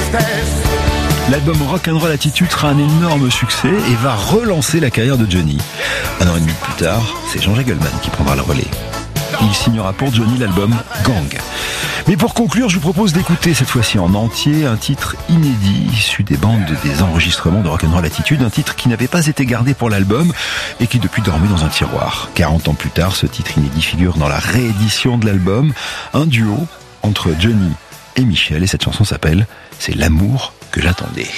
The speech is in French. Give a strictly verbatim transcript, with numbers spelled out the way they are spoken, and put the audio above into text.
L'album Rock'n'Roll Attitude sera un énorme succès et va relancer la carrière de Johnny. Un an et demi plus tard, c'est Jean-Jacques Goldman qui prendra le relais. Il signera pour Johnny l'album Gang. Mais pour conclure, je vous propose d'écouter cette fois-ci en entier un titre inédit issu des bandes des enregistrements de Rock'n'Roll Attitude, un titre qui n'avait pas été gardé pour l'album et qui depuis dormait dans un tiroir. quarante ans plus tard, ce titre inédit figure dans la réédition de l'album, un duo entre Johnny et Michel, et cette chanson s'appelle « C'est l'amour que j'attendais ».